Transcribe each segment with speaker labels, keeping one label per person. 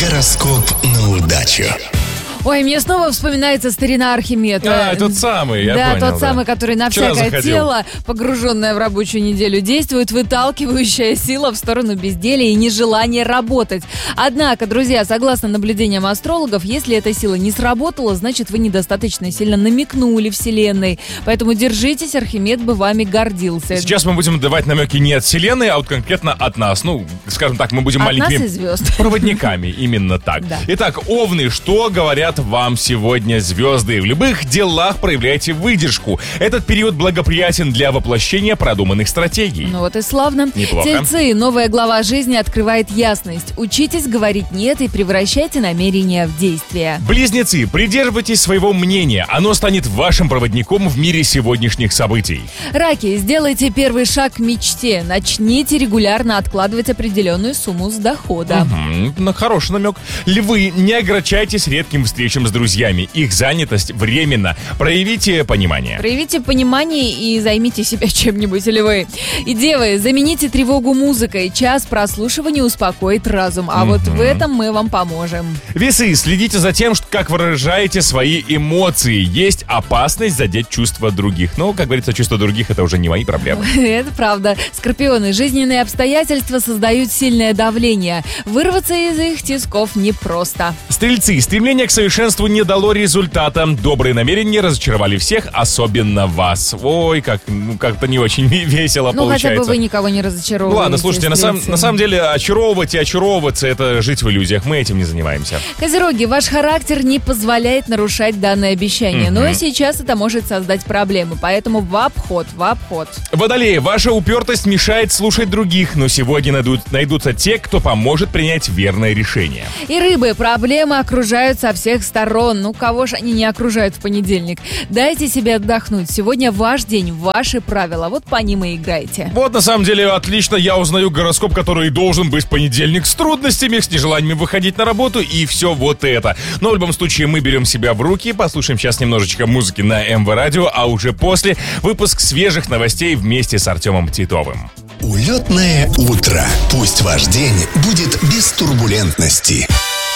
Speaker 1: Гороскоп на удачу.
Speaker 2: Ой, мне снова вспоминается старина Архимед.
Speaker 3: Тот самый, я понял.
Speaker 2: Да, тот самый, который на
Speaker 3: Вчера
Speaker 2: всякое
Speaker 3: заходил.
Speaker 2: тело, погруженное в рабочую неделю, действует выталкивающая сила в сторону безделия и нежелания работать. Однако, друзья, согласно наблюдениям астрологов, если эта сила не сработала, значит, вы недостаточно сильно намекнули Вселенной. Поэтому держитесь, Архимед бы вами гордился.
Speaker 3: Сейчас мы будем давать намеки не от Вселенной, а вот конкретно от нас. Ну, скажем так, мы будем
Speaker 2: От нас и
Speaker 3: маленькими
Speaker 2: звезд.
Speaker 3: проводниками, именно так.
Speaker 2: Да.
Speaker 3: Итак, овны, что говорят вам сегодня звезды? В любых делах проявляйте выдержку. Этот период благоприятен для воплощения продуманных стратегий.
Speaker 2: Ну вот и славно.
Speaker 3: Неплохо.
Speaker 2: Тельцы, новая глава жизни открывает ясность. Учитесь говорить «нет» и превращайте намерения в действия.
Speaker 3: Близнецы, придерживайтесь своего мнения. Оно станет вашим проводником в мире сегодняшних событий.
Speaker 2: Раки, сделайте первый шаг к мечте. Начните регулярно откладывать определенную сумму с дохода.
Speaker 3: Хороший намек. Львы, не огорчайтесь редким встречам с друзьями. Их занятость временно. Проявите понимание.
Speaker 2: Проявите понимание и займите себя чем-нибудь, или вы. И девы, замените тревогу музыкой. Час прослушивания успокоит разум. А вот в этом мы вам поможем.
Speaker 3: Весы, следите за тем, как выражаете свои эмоции. Есть опасность задеть чувства других. Но, как говорится, чувства других — это уже не мои проблемы.
Speaker 2: Это правда. Скорпионы, жизненные обстоятельства создают сильное давление. Вырваться из их тисков непросто.
Speaker 3: Стрельцы, стремление к совершенству не дало результата. Добрые намерения разочаровали всех, особенно вас. Ой, как-то не очень весело получается.
Speaker 2: Хотя бы вы никого не разочаровываете.
Speaker 3: Ладно, слушайте, на самом деле очаровывать и очаровываться — это жить в иллюзиях. Мы этим не занимаемся.
Speaker 2: Козероги, ваш характер не позволяет нарушать данное обещание, но сейчас это может создать проблемы, поэтому в обход.
Speaker 3: Водолеи, ваша упертость мешает слушать других, но сегодня найдутся те, кто поможет принять верное решение.
Speaker 2: И рыбы, проблемы окружают со всех сторон. Ну, кого ж они не окружают в понедельник? Дайте себе отдохнуть. Сегодня ваш день, ваши правила. Вот по ним и играйте.
Speaker 3: Вот, на самом деле, отлично. Я узнаю гороскоп, который должен быть в понедельник, с трудностями, с нежеланием выходить на работу и все вот это. Но в любом случае мы берем себя в руки, послушаем сейчас немножечко музыки на МВ Радио, а уже после выпуск свежих новостей вместе с Артемом Титовым.
Speaker 1: Улетное утро. Пусть ваш день будет без турбулентности.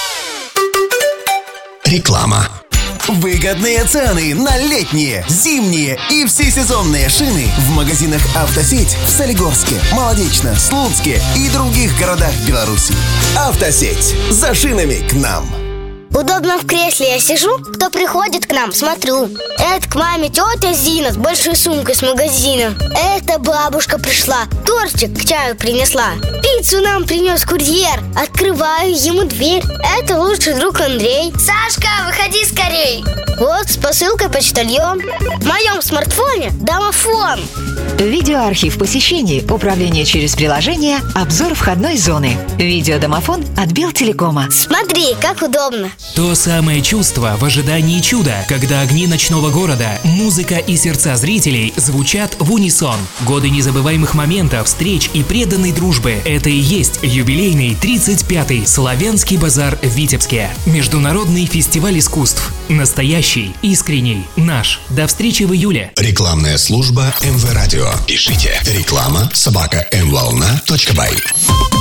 Speaker 1: Реклама.
Speaker 4: Выгодные цены на летние, зимние и всесезонные шины в магазинах «Автосеть» в Солигорске, Молодечно, Слуцке и других городах Беларуси. «Автосеть». За шинами к нам.
Speaker 5: Удобно в кресле я сижу, кто приходит к нам, смотрю. Это к маме тетя Зина с большой сумкой с магазина. Это бабушка пришла, тортик к чаю принесла. Пиццу нам принес курьер, открываю ему дверь. Это лучший друг Андрей. Сашка, выходи скорей. Вот с посылкой почтальон. В моем смартфоне домофон.
Speaker 6: Видеоархив посещений, управление через приложение, обзор входной зоны. Видеодомофон от Белтелекома.
Speaker 5: Смотри, как удобно.
Speaker 7: То самое чувство в ожидании чуда, когда огни ночного города, музыка и сердца зрителей звучат в унисон. Годы незабываемых моментов, встреч и преданной дружбы. Это и есть юбилейный 35-й Славянский базар в Витебске. Международный фестиваль искусств. Настоящий, искренний, наш. До встречи в июле.
Speaker 1: Рекламная служба МВ Радио. Пишите реклама@mvolna.by.